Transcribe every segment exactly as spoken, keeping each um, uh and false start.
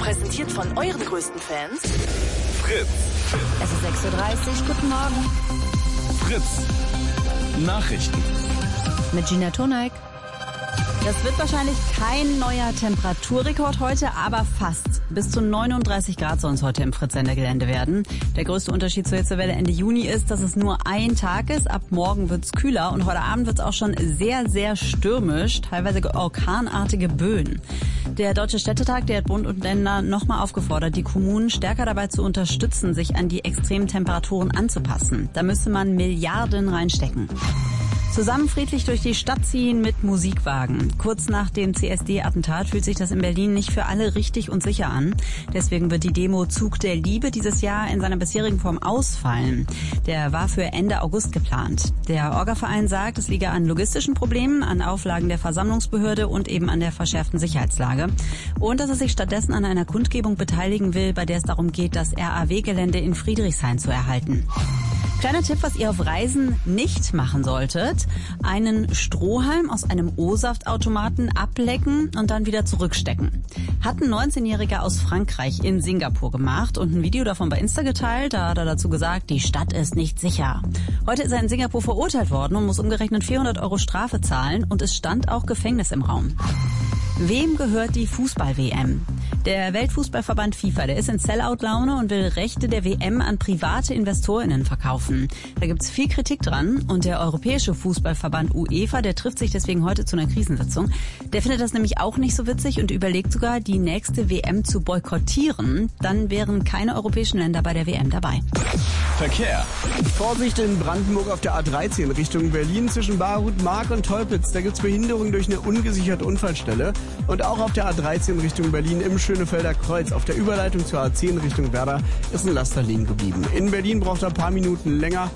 Präsentiert von euren größten Fans. Fritz. Es ist sechs Uhr dreißig. Guten Morgen. Fritz. Nachrichten. Mit Gina Toneik. Das wird wahrscheinlich kein neuer Temperaturrekord heute, aber fast. Bis zu neununddreißig Grad sollen es heute im Fritz-Sender-Gelände werden. Der größte Unterschied zur Hitzewelle Ende Juni ist, dass es nur ein Tag ist. Ab morgen wird's kühler und heute Abend wird's auch schon sehr, sehr stürmisch, teilweise orkanartige Böen. Der Deutsche Städtetag, der hat Bund und Länder nochmal aufgefordert, die Kommunen stärker dabei zu unterstützen, sich an die extremen Temperaturen anzupassen. Da müsste man Milliarden reinstecken. Zusammen friedlich durch die Stadt ziehen mit Musikwagen. Kurz nach dem C S D-Attentat fühlt sich das in Berlin nicht für alle richtig und sicher an. Deswegen wird die Demo Zug der Liebe dieses Jahr in seiner bisherigen Form ausfallen. Der war für Ende August geplant. Der Orga-Verein sagt, es liege an logistischen Problemen, an Auflagen der Versammlungsbehörde und eben an der verschärften Sicherheitslage. Und dass es sich stattdessen an einer Kundgebung beteiligen will, bei der es darum geht, das R A W-Gelände in Friedrichshain zu erhalten. Kleiner Tipp, was ihr auf Reisen nicht machen solltet. Einen Strohhalm aus einem O-Saftautomaten ablecken und dann wieder zurückstecken. Hat ein neunzehnjähriger aus Frankreich in Singapur gemacht und ein Video davon bei Insta geteilt. Da hat er dazu gesagt, die Stadt ist nicht sicher. Heute ist er in Singapur verurteilt worden und muss umgerechnet vierhundert Euro Strafe zahlen und es stand auch Gefängnis im Raum. Wem gehört die Fußball-W M? Der Weltfußballverband FIFA, der ist in Sellout-Laune und will Rechte der W M an private InvestorInnen verkaufen. Da gibt's viel Kritik dran und der Europäische Fußballverband UEFA, der trifft sich deswegen heute zu einer Krisensitzung. Der findet das nämlich auch nicht so witzig und überlegt sogar, die nächste W M zu boykottieren. Dann wären keine europäischen Länder bei der W M dabei. Verkehr. Vorsicht in Brandenburg auf der A dreizehn Richtung Berlin zwischen Baarhut, Mark und Teupitz. Da gibt's Behinderung durch eine ungesicherte Unfallstelle. Und auch auf der A dreizehn Richtung Berlin im Schönefelder Kreuz. Auf der Überleitung zur A zehn Richtung Werder ist ein Laster liegen geblieben. In Berlin braucht er ein paar Minuten länger.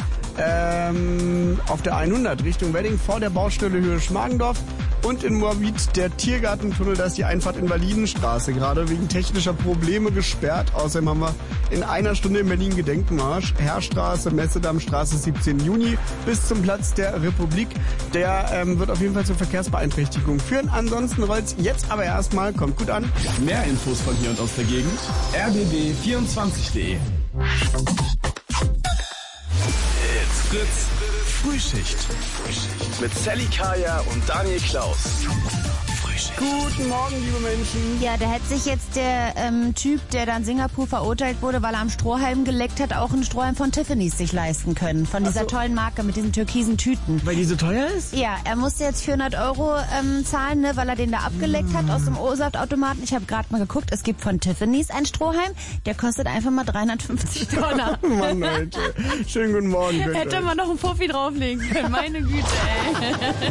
Ähm, auf der hundert Richtung Wedding vor der Baustelle Höhe Schmargendorf. Und in Moabit der Tiergartentunnel, da ist die Einfahrt in Berlinenstraße gerade wegen technischer Probleme gesperrt. Außerdem haben wir in einer Stunde in Berlin Gedenkmarsch. Heerstraße, Messedammstraße, siebzehnten Juni bis zum Platz der Republik. Der ähm, wird auf jeden Fall zur Verkehrsbeeinträchtigung führen. Ansonsten rollt's jetzt aber erstmal. Kommt gut an. Mehr Infos von hier und aus der Gegend. r b b vierundzwanzig punkt d e. Fritz Frühschicht. Mit Sally Kaya und Daniel Klaus. Guten Morgen, liebe Menschen. Ja, da hätte sich jetzt der ähm, Typ, der dann in Singapur verurteilt wurde, weil er am Strohhalm geleckt hat, auch einen Strohhalm von Tiffany's sich leisten können. Von dieser Ach so. tollen Marke mit diesen türkisen Tüten. Weil die so teuer ist? Ja, er musste jetzt vierhundert Euro ähm, zahlen, ne, weil er den da abgeleckt hat aus dem O-Saftautomaten. Ich habe gerade mal geguckt, es gibt von Tiffany's einen Strohhalm, der kostet einfach mal dreihundertfünfzig Dollar. Mann, Leute. Schönen guten Morgen. Hätte man noch einen Puffi drauflegen können, meine Güte, ey.